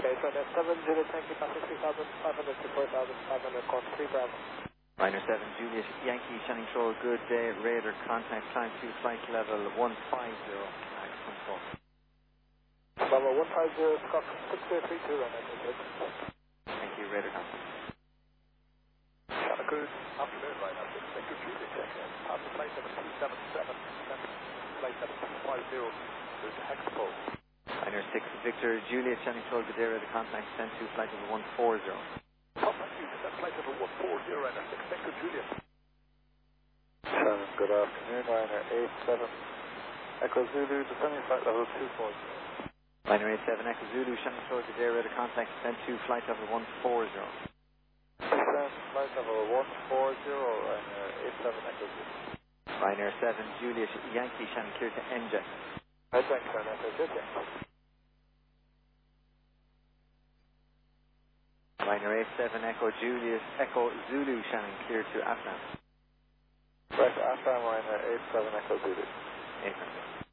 Ryder 7, Juliet Yankee, passing 3,500 to 4,500, call 3 Bravo. Ryder 7, Juliet Yankee, Shannon Troll, good day, radar contact, climb to flight level 150, control. Bravo 150, Scott 6032, and Thank you, radar contact. Shannon, good afternoon, Ryder 6, thank you, Juliet Yankee, pass the flight level 277, flight level 250, to Hexpo. Ryder 6, Victor Juliet, Shannon Troll, good day, radar contact, send to flight level 140. Oh, thank you, flight level 140, Ryder 6, thank you, Juliet. Shannon, good afternoon, Ryder 87, Echo Zulu, descending flight level 240. Ryder 87, Echo Zulu, Shannon Troll, good day, radar contact, send to flight level 140. Descend flight level 140, Ryder 87, Echo Zulu. Ryder 7, Juliet Yankee, Shannon clear to NJ. Thanks, Ryder, good day. Ryder 87, Echo Juliet, Echo Zulu, Shannon clear to Afghan. Right, Afghan, Ryder 87, Echo Zulu. 800.